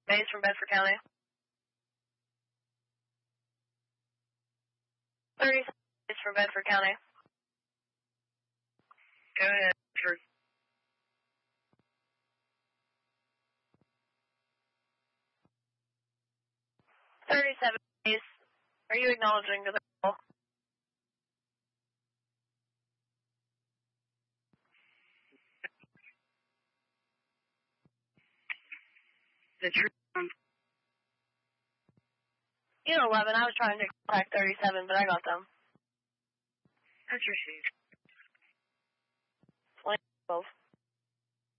Base from Bedford County. 37 Base from Bedford County. Go ahead, Bedford. Base. Are you acknowledging the call? The truth. You know, 11, I was trying to contact 37, but I got them. That's received. 12.